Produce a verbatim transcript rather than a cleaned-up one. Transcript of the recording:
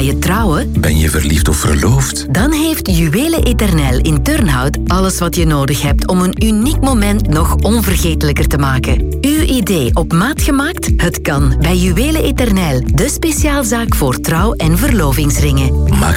je trouwen? Ben je verliefd of verloofd? Dan heeft Juwelen Eternel in Turnhout alles wat je nodig hebt om een uniek moment nog onvergetelijker te maken. Uw idee op maat gemaakt? Het kan bij Juwelen Eternel, de speciaalzaak voor trouw- en verlovingsringen. Maak